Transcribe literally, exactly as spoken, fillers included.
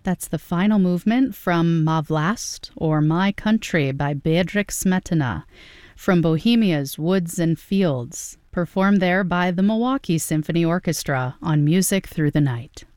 That's the final movement from Ma Vlast, or My Country, by Bedřich Smetana, from Bohemia's Woods and Fields, performed there by the Milwaukee Symphony Orchestra on Music Through the Night.